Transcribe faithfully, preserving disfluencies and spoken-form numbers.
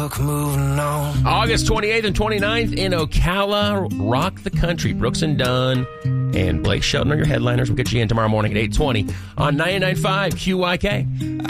Moving on. August twenty-eighth and twenty-ninth in Ocala. Rock the Country. Brooks and Dunn and Blake Shelton are your headliners. We'll get you in tomorrow morning at eight twenty on ninety-nine point five Q Y K.